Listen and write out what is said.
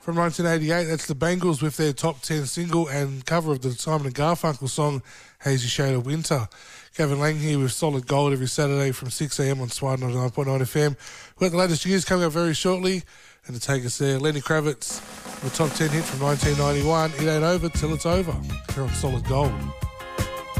from 1988. That's the Bangles with their top 10 single and cover of the Simon & Garfunkel song, Hazy Shade of Winter. Gavin Lang here with Solid Gold every Saturday from 6am on Swide 99.9 FM. We've got the latest news coming up very shortly. And to take us there, Lenny Kravitz, the top 10 hit from 1991. It ain't over till it's over. Here on Solid Gold.